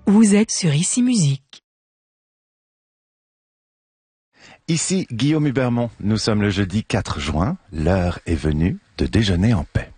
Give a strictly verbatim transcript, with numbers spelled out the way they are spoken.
Vous êtes sur Ici Musique. Ici Guillaume Hubermont, nous sommes le jeudi quatre juin, l'heure est venue de déjeuner en paix.